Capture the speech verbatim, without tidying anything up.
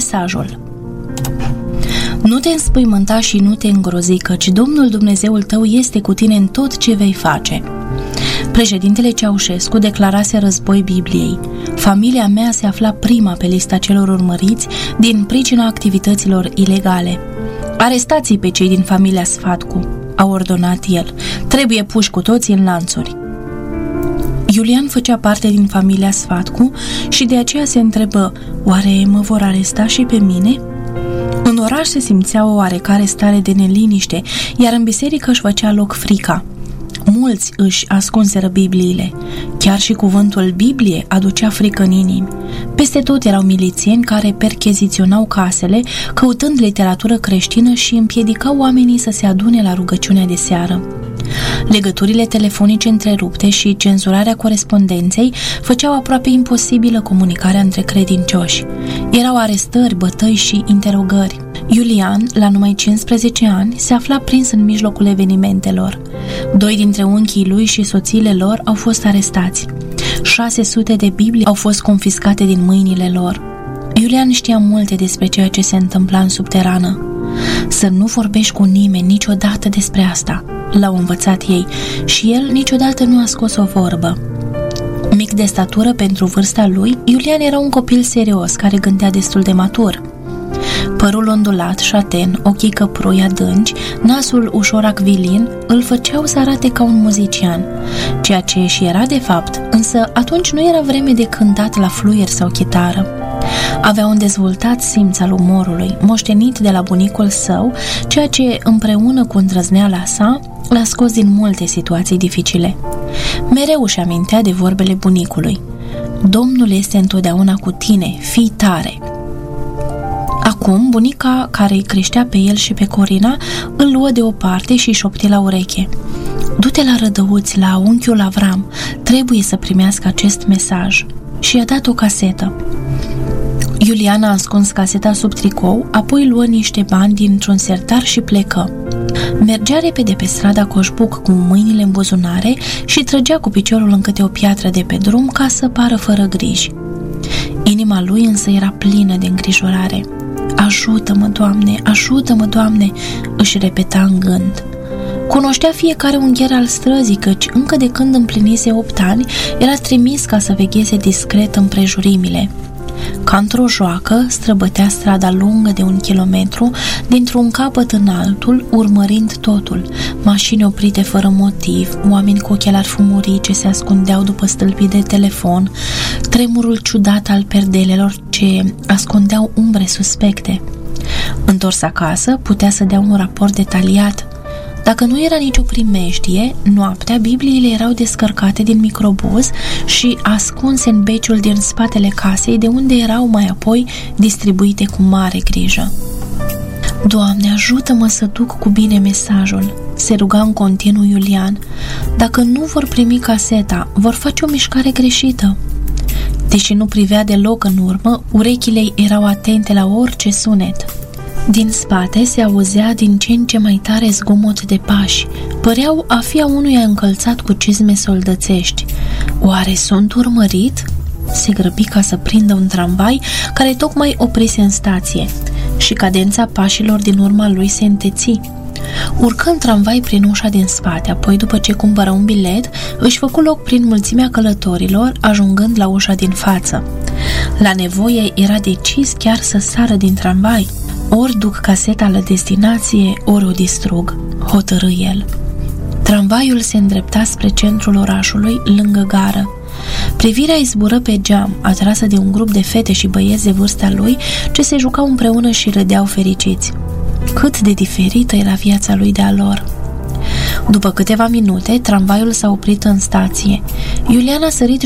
Mesajul. Nu te înspăimânta și nu te îngrozi, căci Domnul Dumnezeul tău este cu tine în tot ce vei face. Președintele Ceaușescu declarase război Bibliei. Familia mea se afla prima pe lista celor urmăriți din pricina activităților ilegale. Arestați-i pe cei din familia Sfatcu, a ordonat el. Trebuie puși cu toții în lanțuri. Iulian făcea parte din familia Sfatcu și de aceea se întrebă, oare mă vor aresta și pe mine? În oraș se simțea o oarecare stare de neliniște, iar în biserică își făcea loc frica. Mulți își ascunseră Bibliile. Chiar și cuvântul Biblie aducea frică în inimi. Peste tot erau milițieni care percheziționau casele, căutând literatură creștină și împiedicau oamenii să se adune la rugăciunea de seară. Legăturile telefonice întrerupte și cenzurarea corespondenței făceau aproape imposibilă comunicarea între credincioși. Erau arestări, bătăi și interogări. Iulian, la numai cincisprezece ani, se afla prins în mijlocul evenimentelor. Doi dintre unchii lui și soțiile lor au fost arestați. șase sute de Biblii au fost confiscate din mâinile lor. Iulian știa multe despre ceea ce se întâmpla în subterană. Să nu vorbești cu nimeni niciodată despre asta, l-au învățat ei, și el niciodată nu a scos o vorbă. Mic de statură pentru vârsta lui, Iulian era un copil serios care gândea destul de matur. Părul ondulat, șaten, ochii căprui adânci, nasul ușor acvilin îl făceau să arate ca un muzician, ceea ce și era de fapt, însă atunci nu era vreme de cântat la fluier sau chitară. Avea un dezvoltat simț al umorului, moștenit de la bunicul său, ceea ce, împreună cu îndrăzneala sa, l-a scos din multe situații dificile. Mereu își amintea de vorbele bunicului. Domnul este întotdeauna cu tine, fii tare. Acum, bunica, care îi creștea pe el și pe Corina, îl luă deoparte și șopti la ureche. Du-te la Rădăuți, la unchiul Avram, trebuie să primească acest mesaj. Și i-a dat o casetă. Iulian a ascuns caseta sub tricou, apoi luă niște bani dintr-un sertar și plecă. Mergea repede pe strada Coșbuc cu mâinile în buzunare și trăgea cu piciorul în câte o piatră de pe drum ca să pară fără griji. Inima lui însă era plină de îngrijorare. Ajută-mă, Doamne, ajută-mă, Doamne, își repeta în gând. Cunoștea fiecare ungher al străzii, căci încă de când împlinise opt ani, era trimis ca să vegheze discret împrejurimile. Ca într-o joacă, străbătea strada lungă de un kilometru, dintr-un capăt în altul, urmărind totul. Mașini oprite fără motiv, oameni cu ochelari fumurii ce se ascundeau după stâlpii de telefon, tremurul ciudat al perdelelor ce ascundeau umbre suspecte. Întors acasă, putea să dea un raport detaliat. Dacă nu era nicio primejdie, noaptea Bibliile erau descărcate din microbuz și ascunse în beciul din spatele casei, de unde erau mai apoi distribuite cu mare grijă. Doamne, ajută-mă să duc cu bine mesajul, se ruga în continuu Iulian. Dacă nu vor primi caseta, vor face o mișcare greșită. Deși nu privea deloc în urmă, urechile ei erau atente la orice sunet. Din spate se auzea din ce în ce mai tare zgomot de pași. Păreau a fi a unuia încălțat cu cizme soldățești. Oare sunt urmărit? Se grăbi ca să prindă un tramvai care tocmai oprise în stație și cadența pașilor din urma lui se înteți. Urcă în tramvai prin ușa din spate, apoi după ce cumpără un bilet, își făcu loc prin mulțimea călătorilor, ajungând la ușa din față. La nevoie era decis chiar să sară din tramvai. Ori duc caseta la destinație, ori o distrug, hotărâ el. Tramvaiul se îndrepta spre centrul orașului, lângă gară. Privirea îi zbură pe geam, atrasă de un grup de fete și băieți de vârsta lui, ce se jucau împreună și râdeau fericiți. Cât de diferită era viața lui de a lor. După câteva minute, tramvaiul s-a oprit în stație. Iulian a sărit